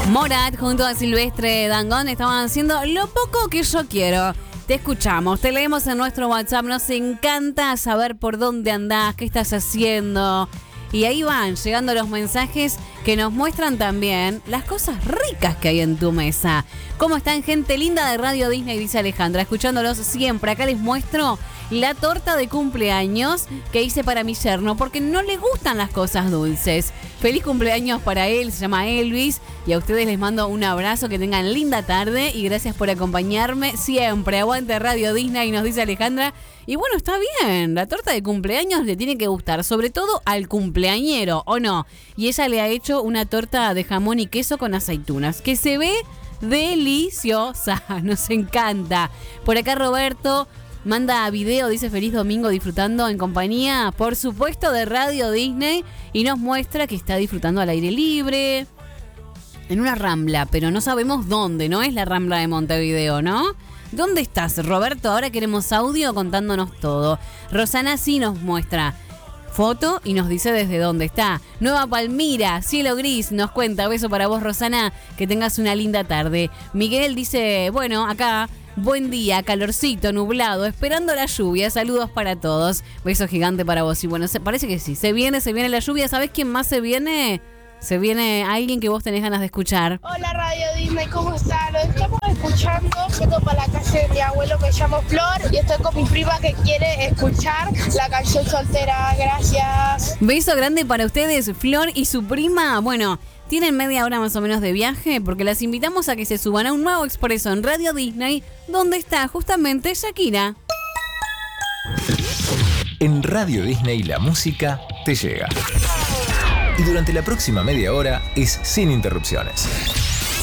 Morat junto a Silvestre Dangond estaban haciendo Lo poco que yo quiero. Te escuchamos, te leemos en nuestro WhatsApp. Nos encanta saber por dónde andás, qué estás haciendo. Y ahí van llegando los mensajes que nos muestran también las cosas ricas que hay en tu mesa. ¿Cómo están, gente linda de Radio Disney? Dice Alejandra, escuchándolos siempre. Acá les muestro la torta de cumpleaños que hice para mi yerno porque no le gustan las cosas dulces. Feliz cumpleaños para él, se llama Elvis. Y a ustedes les mando un abrazo, que tengan linda tarde y gracias por acompañarme siempre. Aguante Radio Disney, nos dice Alejandra. Y bueno, está bien, la torta de cumpleaños le tiene que gustar, sobre todo al cumpleañero, ¿o no? Y ella le ha hecho una torta de jamón y queso con aceitunas, que se ve deliciosa, nos encanta. Por acá Roberto manda video, dice feliz domingo disfrutando en compañía, por supuesto, de Radio Disney, y nos muestra que está disfrutando al aire libre, en una rambla, pero no sabemos dónde, no es la rambla de Montevideo, ¿no? ¿Dónde estás, Roberto? Ahora queremos audio contándonos todo. Rosana sí nos muestra foto y nos dice desde dónde está. Nueva Palmira, cielo gris, nos cuenta. Beso para vos, Rosana, que tengas una linda tarde. Miguel dice, bueno, acá, buen día, calorcito, nublado, esperando la lluvia. Saludos para todos. Beso gigante para vos. Y bueno, parece que sí, se viene la lluvia. ¿Sabés quién más se viene? Se viene alguien que vos tenés ganas de escuchar. Hola Radio Disney, ¿cómo están? Lo estamos escuchando, yendo para la calle de mi abuelo, me llamo Flor y estoy con mi prima que quiere escuchar la canción Soltera. Gracias. Beso grande para ustedes, Flor y su prima. Bueno, tienen media hora más o menos de viaje porque las invitamos a que se suban a un nuevo expreso en Radio Disney, donde está justamente Shakira. En Radio Disney la música te llega. Y durante la próxima media hora es sin interrupciones.